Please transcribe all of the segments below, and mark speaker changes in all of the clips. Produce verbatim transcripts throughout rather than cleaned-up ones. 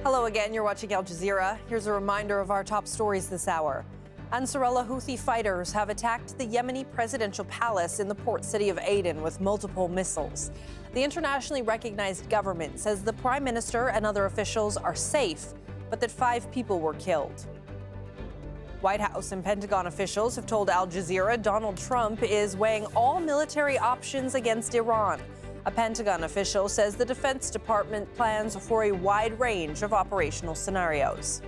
Speaker 1: Hello again, you're watching Al Jazeera. Here's a reminder of our top stories this hour. Ansarullah Houthi fighters have attacked the Yemeni presidential palace in the port city of Aden with multiple missiles. The internationally recognized government says the prime minister and other officials are safe, but that five people were killed. White House and Pentagon officials have told Al Jazeera Donald Trump is weighing all military options against Iran. A Pentagon official says the Defense Department plans for a wide range of operational scenarios.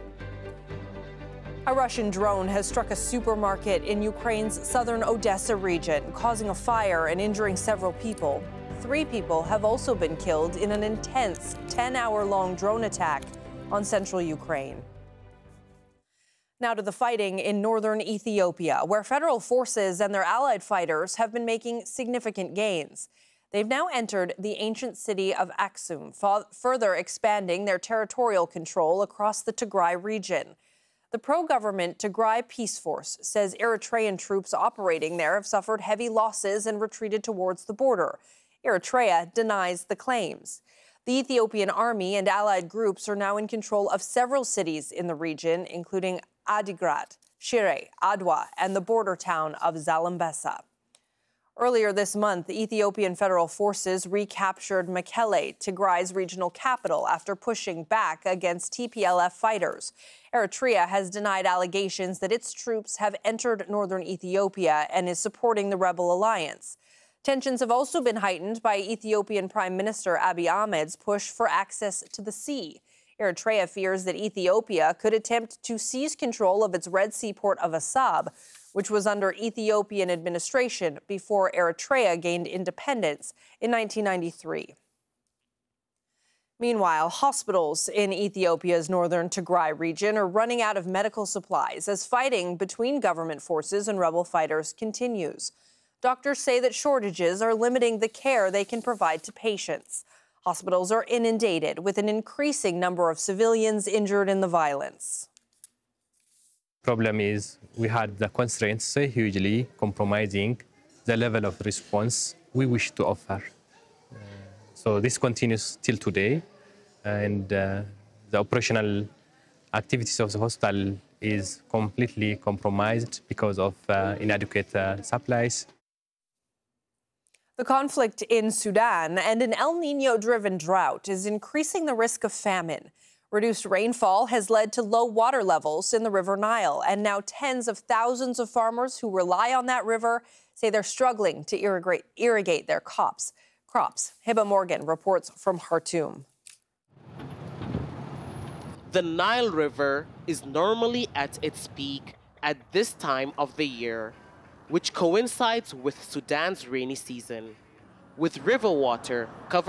Speaker 1: A Russian drone has struck a supermarket in Ukraine's southern Odessa region, causing a fire and injuring several people. Three people have also been killed in an intense ten-hour-long drone attack on central Ukraine. Now to the fighting in northern Ethiopia, where federal forces and their allied fighters have been making significant gains. They've now entered the ancient city of Aksum, further expanding their territorial control across the Tigray region. The pro-government Tigray Peace Force says Eritrean troops operating there have suffered heavy losses and retreated towards the border. Eritrea denies the claims. The Ethiopian army and allied groups are now in control of several cities in the region, including Adigrat, Shire, Adwa, and the border town of Zalambesa. Earlier this month, the Ethiopian Federal Forces recaptured Mekelle, Tigray's regional capital, after pushing back against T P L F fighters. Eritrea has denied allegations that its troops have entered northern Ethiopia and is supporting the rebel alliance. Tensions have also been heightened by Ethiopian Prime Minister Abiy Ahmed's push for access to the sea. Eritrea fears that Ethiopia could attempt to seize control of its Red Sea port of Assab, which was under Ethiopian administration before Eritrea gained independence in nineteen ninety-three. Meanwhile, hospitals in Ethiopia's northern Tigray region are running out of medical supplies as fighting between government forces and rebel fighters continues. Doctors say that shortages are limiting the care they can provide to patients. Hospitals are inundated with an increasing number of civilians injured in the violence.
Speaker 2: Problem is we had the constraints hugely compromising the level of response we wish to offer. Uh, so this continues till today, and uh, the operational activities of the hospital is completely compromised because of uh, inadequate uh, supplies.
Speaker 1: The conflict in Sudan and an El Niño-driven drought is increasing the risk of famine. Reduced rainfall has led to low water levels in the River Nile, and now tens of thousands of farmers who rely on that river say they're struggling to irrigate, irrigate their crops. Crops. Hiba Morgan reports from Khartoum.
Speaker 3: The Nile River is normally at its peak at this time of the year, which coincides with Sudan's rainy season, with river water covering